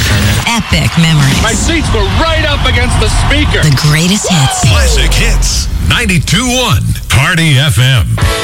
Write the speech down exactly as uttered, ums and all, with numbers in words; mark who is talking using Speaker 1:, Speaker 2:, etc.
Speaker 1: Epic memories.
Speaker 2: My seats were right up against the speaker.
Speaker 1: The greatest hits.
Speaker 3: Classic Hits. ninety-two point one Party F M.